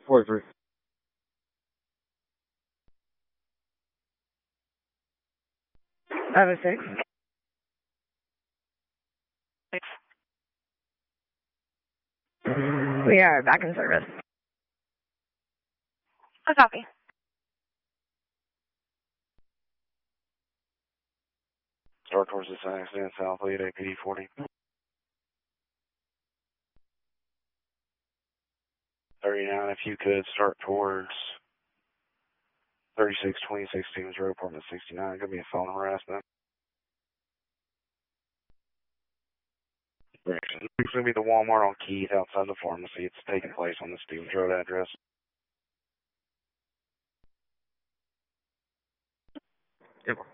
43. I have a 6. We are back in service. A copy. Start towards the accident, south lead, APD 40. 39, if you could, start towards 3626 Stevens Road, apartment 69. Could be a felon harassment. It's going to be the Walmart on Keith outside the pharmacy. It's taking place on the Stevens Road address. Yep.